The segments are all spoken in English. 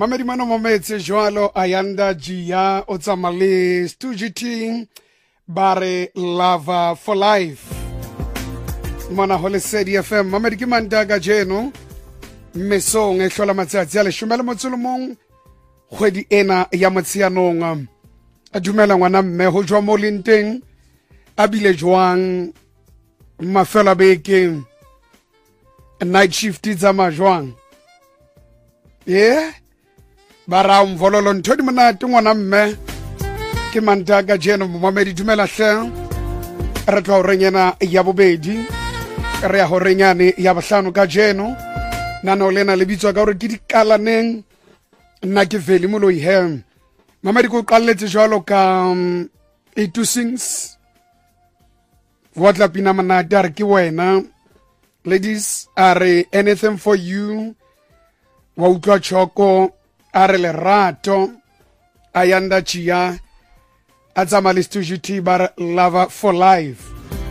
Mamedi mano mometse jwalo ayanda jia otsamale stujiting bare lava for life mona hole Sedi FM mamedi ki mandaga jeno mesong e hlola matsatsi a leshome motsolomong kgwedi ena ya motsianong a dumela ngwana mme ho jwa mo lenteng a bile jwang mafela beke night shift tsa majwang bara mvololo nthodi monate ngwana mme ke mantaga jeno momamedi dumela hle re tla o renyana ya bobedi re ya ho renyane ya bohlano ka jeno nana lena le bitswa ka hore ke dikalaneng nna ke veli moloi he mamedi ko qalletse jwalo ka itusings whatla pina manate are ke wena ladies are anything for you wa utlwa choko are lerato ayanda chia atsama le studio bar lava for life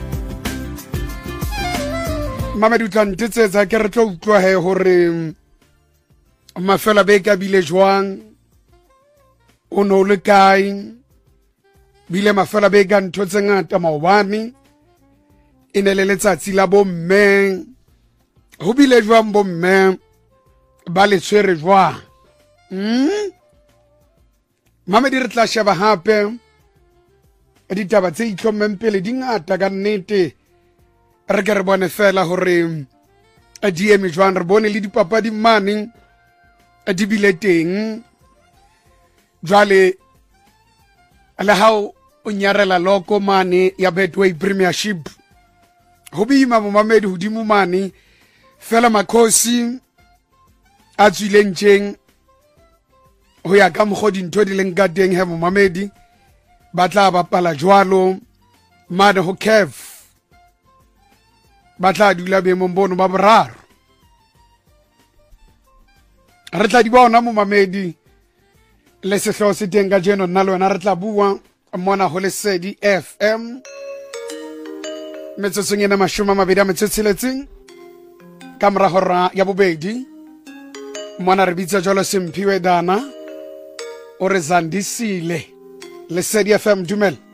mamedi utla ntsetsa ke re tlo utlwa he hore mafela be ka bile jwang o no le kae bile mafela be ka ntho tse ngata maobane e ne le letsatsi la bomme ho bile jwang bomme ba le tshwere jwang mamedi re tla sheba hape ditaba tse itlhommeng pele di ngata ka nnete re ke re bone fela hore di eme jwang re bone le dipapadi mane di bile teng jwale le hao o nyarela loko mane ya Betway Premiership ho boima momamedi hodimo mane fela makhosi a tswilentjeng ho ya ka mokgo dintho di leng ka teng he momamedi ba tla bapala jwalo mane ho Kev ba tla dula boemong bono ba boraro re tla di bona momamedi le sehloho se teng ka jeno nna le wena re tla bua mona ho le Sedi FM metsotsong ena 26 ka mora hora ya bobedi mona re bitsa jwalo Simphiwe Dana o re Zandisile le Sedi FM dumela